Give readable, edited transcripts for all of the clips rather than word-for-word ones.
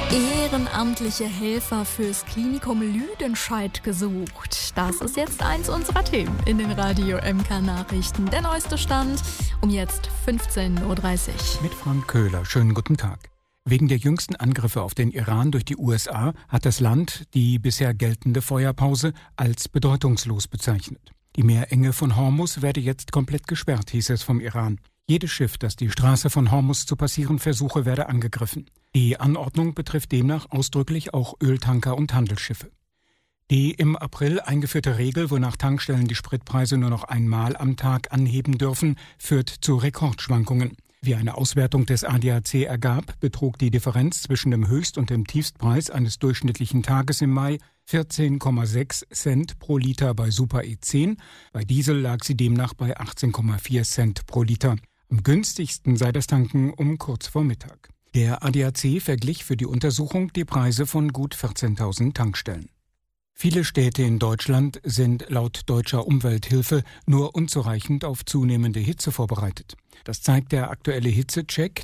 Ehrenamtliche Helfer fürs Klinikum Lüdenscheid gesucht. Das ist jetzt eins unserer Themen in den Radio MK Nachrichten. Der neueste Stand um jetzt 15.30 Uhr. Mit Frank Köhler. Schönen guten Tag. Wegen der jüngsten Angriffe auf den Iran durch die USA hat das Land die bisher geltende Feuerpause als bedeutungslos bezeichnet. Die Meerenge von Hormuz werde jetzt komplett gesperrt, hieß es vom Iran. Jedes Schiff, das die Straße von Hormuz zu passieren versuche, werde angegriffen. Die Anordnung betrifft demnach ausdrücklich auch Öltanker und Handelsschiffe. Die im April eingeführte Regel, wonach Tankstellen die Spritpreise nur noch einmal am Tag anheben dürfen, führt zu Rekordschwankungen. Wie eine Auswertung des ADAC ergab, betrug die Differenz zwischen dem Höchst- und dem Tiefstpreis eines durchschnittlichen Tages im Mai 14,6 Cent pro Liter bei Super E10. Bei Diesel lag sie demnach bei 18,4 Cent pro Liter. Am günstigsten sei das Tanken um kurz vor Mittag. Der ADAC verglich für die Untersuchung die Preise von gut 14.000 Tankstellen. Viele Städte in Deutschland sind laut deutscher Umwelthilfe nur unzureichend auf zunehmende Hitze vorbereitet. Das zeigt der aktuelle Hitzecheck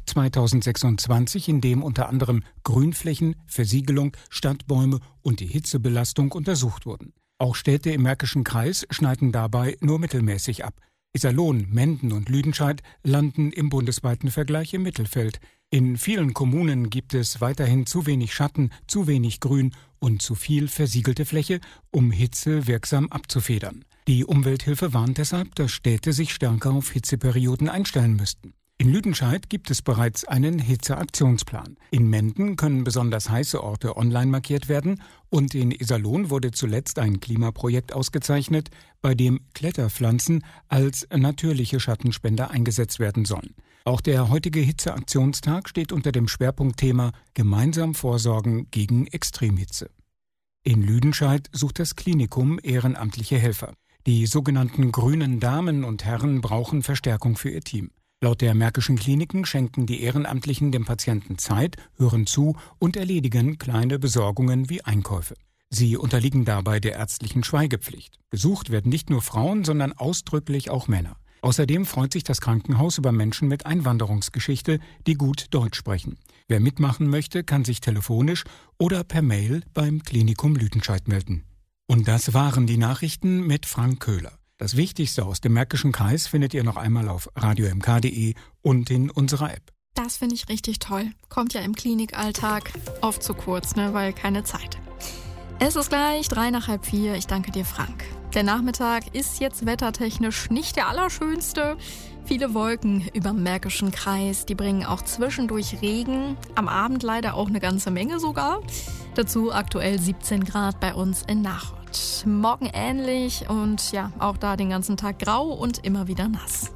2026, in dem unter anderem Grünflächen, Versiegelung, Stadtbäume und die Hitzebelastung untersucht wurden. Auch Städte im Märkischen Kreis schneiden dabei nur mittelmäßig ab. Iserlohn, Menden und Lüdenscheid landen im bundesweiten Vergleich im Mittelfeld. In vielen Kommunen gibt es weiterhin zu wenig Schatten, zu wenig Grün und zu viel versiegelte Fläche, um Hitze wirksam abzufedern. Die Umwelthilfe warnt deshalb, dass Städte sich stärker auf Hitzeperioden einstellen müssten. In Lüdenscheid gibt es bereits einen Hitzeaktionsplan. In Menden können besonders heiße Orte online markiert werden und in Iserlohn wurde zuletzt ein Klimaprojekt ausgezeichnet, bei dem Kletterpflanzen als natürliche Schattenspender eingesetzt werden sollen. Auch der heutige Hitzeaktionstag steht unter dem Schwerpunktthema Gemeinsam vorsorgen gegen Extremhitze. In Lüdenscheid sucht das Klinikum ehrenamtliche Helfer. Die sogenannten grünen Damen und Herren brauchen Verstärkung für ihr Team. Laut der Märkischen Kliniken schenken die Ehrenamtlichen dem Patienten Zeit, hören zu und erledigen kleine Besorgungen wie Einkäufe. Sie unterliegen dabei der ärztlichen Schweigepflicht. Gesucht werden nicht nur Frauen, sondern ausdrücklich auch Männer. Außerdem freut sich das Krankenhaus über Menschen mit Einwanderungsgeschichte, die gut Deutsch sprechen. Wer mitmachen möchte, kann sich telefonisch oder per Mail beim Klinikum Lüdenscheid melden. Und das waren die Nachrichten mit Frank Köhler. Das Wichtigste aus dem Märkischen Kreis findet ihr noch einmal auf radiomk.de und in unserer App. Das finde ich richtig toll. Kommt ja im Klinikalltag oft zu kurz, weil keine Zeit. Es ist gleich 3:03. Ich danke dir, Frank. Der Nachmittag ist jetzt wettertechnisch nicht der allerschönste. Viele Wolken über dem Märkischen Kreis, die bringen auch zwischendurch Regen. Am Abend leider auch eine ganze Menge sogar. Dazu aktuell 17 Grad bei uns in Nachod. Morgen ähnlich und ja, auch da den ganzen Tag grau und immer wieder nass.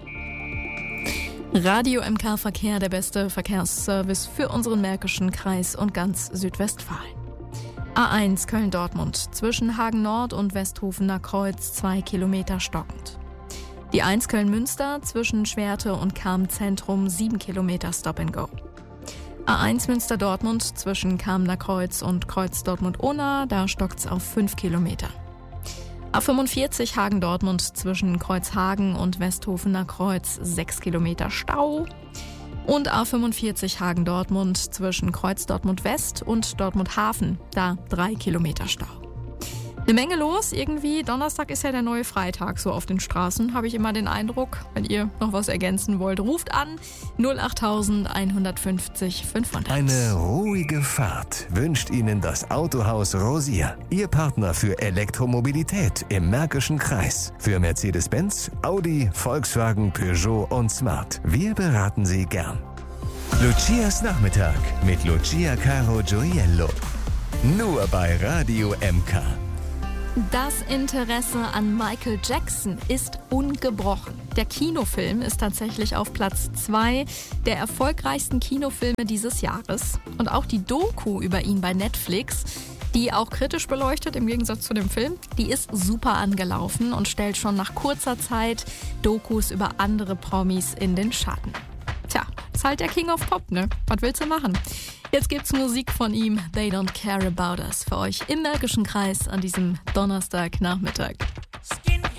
Radio MK Verkehr, der beste Verkehrsservice für unseren Märkischen Kreis und ganz Südwestfalen. A1 Köln-Dortmund zwischen Hagen Nord und Westhofener Kreuz 2 Kilometer stockend. Die 1 Köln-Münster zwischen Schwerte und Cham-Zentrum 7 Kilometer Stop and Go. A1 Münster-Dortmund zwischen Kamener Kreuz und Kreuz Dortmund-Ohna, da stockt's auf 5 Kilometer. A45 Hagen-Dortmund zwischen Kreuzhagen und Westhofener Kreuz 6 Kilometer Stau. Und A45 Hagen-Dortmund zwischen Kreuz Dortmund-West und Dortmund-Hafen, da 3 Kilometer Stau. Eine Menge los, irgendwie. Donnerstag ist ja der neue Freitag, so auf den Straßen, habe ich immer den Eindruck. Wenn ihr noch was ergänzen wollt, ruft an 08000 150 500. Eine ruhige Fahrt wünscht Ihnen das Autohaus Rosier. Ihr Partner für Elektromobilität im Märkischen Kreis. Für Mercedes-Benz, Audi, Volkswagen, Peugeot und Smart. Wir beraten Sie gern. Lucias Nachmittag mit Lucia Caro Gioiello. Nur bei Radio MK. Das Interesse an Michael Jackson ist ungebrochen. Der Kinofilm ist tatsächlich auf Platz 2 der erfolgreichsten Kinofilme dieses Jahres. Und auch die Doku über ihn bei Netflix, die auch kritisch beleuchtet, im Gegensatz zu dem Film, die ist super angelaufen und stellt schon nach kurzer Zeit Dokus über andere Promis in den Schatten. Tja, ist halt der King of Pop, ne? Was willst du machen? Jetzt gibt's Musik von ihm, They Don't Care About Us, für euch im Märkischen Kreis an diesem Donnerstagnachmittag.